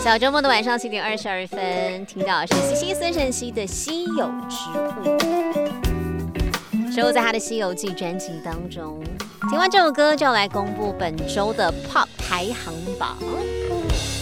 小周末的晚上7:22，听到的是西西孙盛希的《稀有之物》，收录在他的《西游记》专辑当中。听完这首歌，就要来公布本周的 Pop 排行榜。